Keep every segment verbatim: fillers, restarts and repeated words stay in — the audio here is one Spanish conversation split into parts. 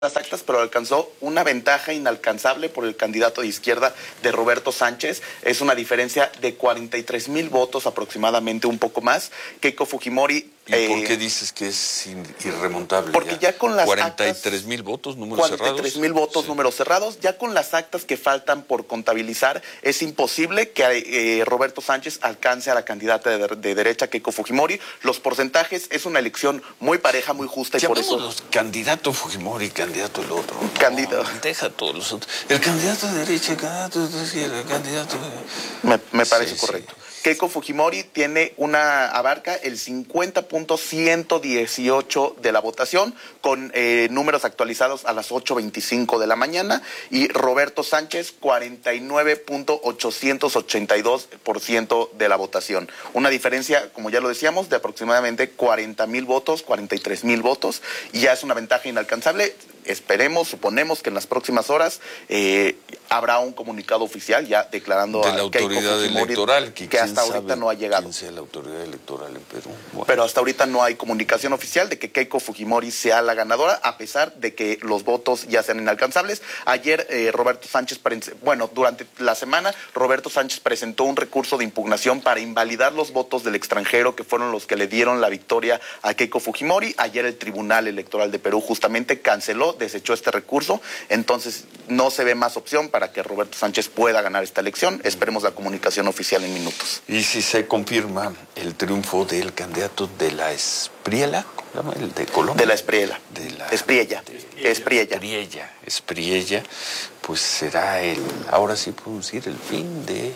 las actas, pero alcanzó una ventaja inalcanzable por el candidato de izquierda de Roberto Sánchez. Es una diferencia de cuarenta y tres mil votos aproximadamente, un poco más. Keiko Fujimori... ¿Y eh, por qué dices que es irremontable? Porque ya, ya con las cuarenta y tres mil votos, números cerrados. cuarenta y tres mil votos, sí. Números cerrados. Ya con las actas que faltan por contabilizar, es imposible que eh, Roberto Sánchez alcance a la candidata de, de derecha, Keiko Fujimori. Los porcentajes, es una elección muy pareja, muy justa, y por eso... los candidato Fujimori, candidato el otro. No, candidato. Deja a todos los otros. El candidato de derecha, el candidato de izquierda, el candidato de... Me, me parece sí, correcto. Sí. Keiko Fujimori tiene una, abarca el cincuenta punto ciento dieciocho de la votación, con eh, números actualizados a las ocho veinticinco de la mañana, y Roberto Sánchez cuarenta y nueve punto ochocientos ochenta y dos por ciento de la votación. Una diferencia, como ya lo decíamos, de aproximadamente cuarenta mil votos, cuarenta y tres mil votos, y ya es una ventaja inalcanzable. Esperemos, suponemos que en las próximas horas eh, habrá un comunicado oficial ya declarando de la a autoridad Keiko electoral, que, que hasta ahorita no ha llegado. ¿Quién sea la autoridad electoral en Perú? Bueno. Pero hasta ahorita no hay comunicación oficial de que Keiko Fujimori sea la ganadora, a pesar de que los votos ya sean inalcanzables. Ayer eh, Roberto Sánchez, bueno, durante la semana, Roberto Sánchez presentó un recurso de impugnación para invalidar los votos del extranjero, que fueron los que le dieron la victoria a Keiko Fujimori. Ayer el Tribunal Electoral de Perú justamente canceló, desechó este recurso, entonces no se ve más opción para que Roberto Sánchez pueda ganar esta elección. Esperemos la comunicación oficial en minutos. Y si se confirma el triunfo del candidato de la Espriella, ¿cómo se llama? El de Colombia. De la Espriella. De la Espriella. Espriella. Espriella. Espriella, pues será el, ahora sí podemos decir, el fin de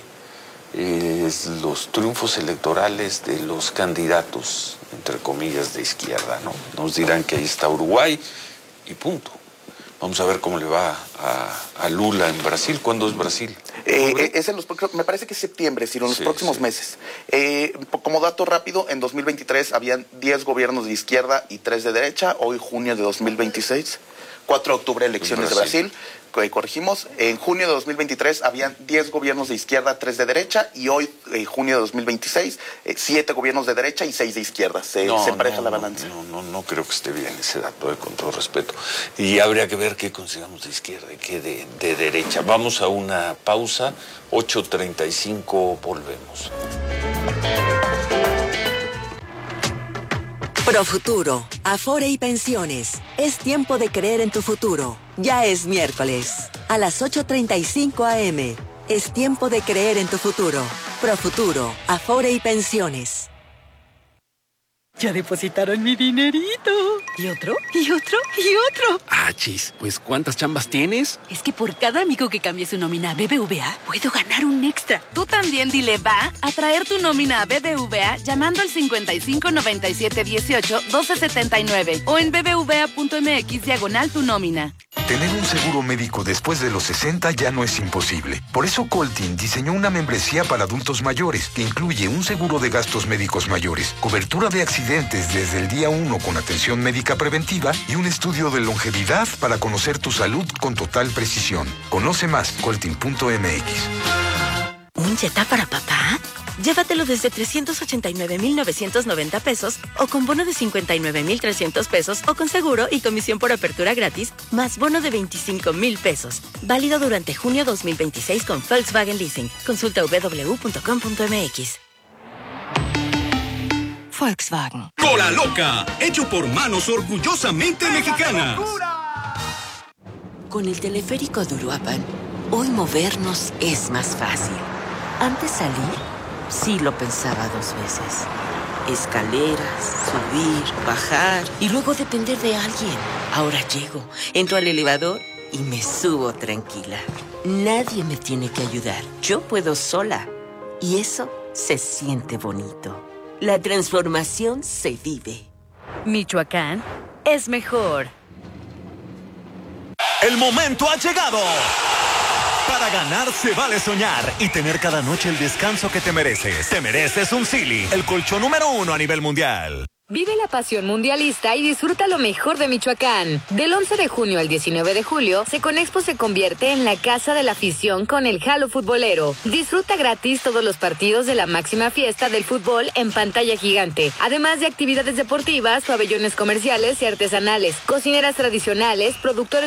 eh, los triunfos electorales de los candidatos, entre comillas, de izquierda, ¿no? Nos dirán que ahí está Uruguay y punto. Vamos a ver cómo le va a, a Lula en Brasil. ¿Cuándo es Brasil? Eh, es en los, me parece que es septiembre, sino en los sí, próximos sí. meses. Eh, como dato rápido, en dos mil veintitrés habían diez gobiernos de izquierda y tres de derecha. Hoy, junio de dos mil veintiséis, cuatro de octubre, elecciones de Brasil. Corregimos, en junio de dos mil veintitrés habían diez gobiernos de izquierda, tres de derecha, y hoy, eh, junio de dos mil veintiséis, eh, siete gobiernos de derecha y seis de izquierda. Se, no, se empareja no, la balanza. No, no, no creo que esté bien ese dato, eh, con todo respeto. Y habría que ver qué consigamos de izquierda y qué de, de derecha. Vamos a una pausa, ocho treinta y cinco, volvemos. Profuturo, Afore y Pensiones. Es tiempo de creer en tu futuro. Ya es miércoles. A las ocho treinta y cinco a eme. Es tiempo de creer en tu futuro. Profuturo, Afore y Pensiones. Ya depositaron mi dinerito. ¿Y otro? ¿Y otro? ¿Y otro? Ah, chis, pues ¿cuántas chambas tienes? Es que por cada amigo que cambie su nómina a B B V A, puedo ganar un extra. Tú también dile va a traer tu nómina a B B V A llamando al cincuenta y cinco noventa y siete dieciocho doce setenta y nueve o en bbva.mx diagonal tu nómina. Tener un seguro médico después de los sesenta ya no es imposible. Por eso Coltin diseñó una membresía para adultos mayores que incluye un seguro de gastos médicos mayores, cobertura de accidentes desde el día uno con atención médica preventiva y un estudio de longevidad para conocer tu salud con total precisión. Conoce más, coltin punto eme equis. ¿Un Jetta para papá? Llévatelo desde trescientos ochenta y nueve mil novecientos noventa pesos o con bono de cincuenta y nueve mil trescientos pesos o con seguro y comisión por apertura gratis más bono de veinticinco mil pesos. Válido durante junio dos mil veintiséis con Volkswagen Leasing. Consulta doble u doble u doble u punto com punto eme equis. Volkswagen. Cola Loca, hecho por manos orgullosamente mexicanas. Con el teleférico de Uruapan, hoy movernos es más fácil. Antes salir, sí lo pensaba dos veces. Escaleras, subir, bajar y luego depender de alguien. Ahora llego, entro al elevador y me subo tranquila. Nadie me tiene que ayudar. Yo puedo sola. Y eso se siente bonito. La transformación se vive. Michoacán es mejor. El momento ha llegado. Para ganar se vale soñar y tener cada noche el descanso que te mereces. Te mereces un Sealy, el colchón número uno a nivel mundial. Vive la pasión mundialista y disfruta lo mejor de Michoacán. Del once de junio al diecinueve de julio, Seconexpo se convierte en la casa de la afición con el Jalo Futbolero. Disfruta gratis todos los partidos de la máxima fiesta del fútbol en pantalla gigante, además de actividades deportivas, pabellones comerciales y artesanales, cocineras tradicionales, productores